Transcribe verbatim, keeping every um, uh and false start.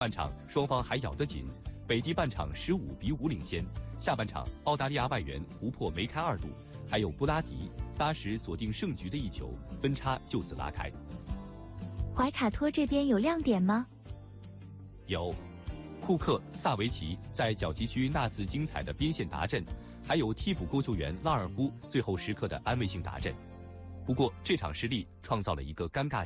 半场双方还咬得紧，北地半场十五比五领先。下半场澳大利亚外援胡珀梅开二度，还有布拉迪、搭什锁定胜局的一球，分差就此拉开。 怀卡托这边有亮点吗？ 有，库克、萨维奇在角旗区那次精彩的边线达阵，还有替补勾球员拉尔夫最后时刻的安慰性达阵。不过这场失利创造了一个尴尬